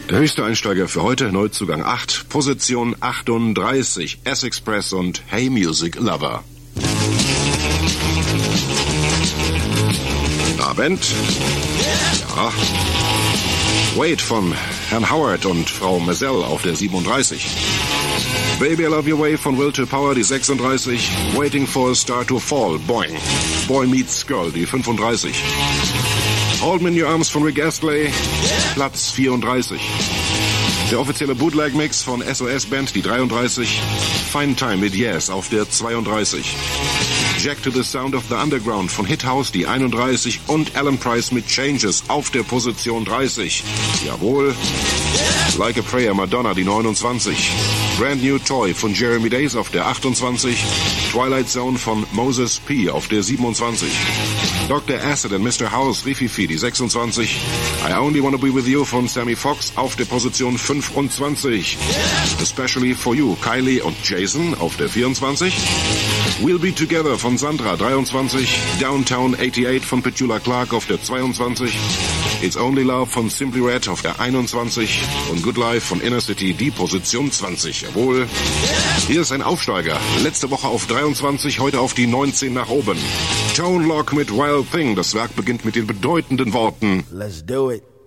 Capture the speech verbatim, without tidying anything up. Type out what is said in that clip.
Der höchste Einsteiger für heute, Neuzugang acht, Position achtunddreißig, S-Express und Hey Music Lover. Na, Band? Ja. Wait von Herrn Howard und Frau Mazel auf der siebenunddreißig. Baby I Love Your Way von Will to Power, die sechsunddreißig. Waiting for a Star to Fall, Boing. Boy Meets Girl, die fünfunddreißig. Hold Me in Your Arms von Rick Astley, Platz vierunddreißig. Der offizielle Bootleg-Mix von S O S Band, die dreiunddreißig. Fine Time mit Yes auf der zweiunddreißig. Jack to the Sound of the Underground von Hit House, die einunddreißig. Und Alan Price mit Changes auf der Position dreißig. Jawohl. Like a Prayer, Madonna, die neunundzwanzig. Brand New Toy von Jeremy Days auf der achtundzwanzig. Twilight Zone von Moses P. auf der siebenundzwanzig. Doktor Acid and Mister House, Rififi, die sechsundzwanzig. I Only Wanna Be With You von Sammy Fox auf der Position fünfundzwanzig. Especially For You, Kylie und Jason auf der vierundzwanzig. We'll Be Together von Sandra, dreiundzwanzig. Downtown achtundachtzig von Petula Clark auf der zweiundzwanzig. It's Only Love von Simply Red auf der einundzwanzig. Und Good Life von Inner City, die Position zwanzig. Jawohl. Hier ist ein Aufsteiger. Letzte Woche auf dreiundzwanzig, heute auf die neunzehn nach oben. Tone Loc mit Wild Thing. Das Werk beginnt mit den bedeutenden Worten: Let's do it.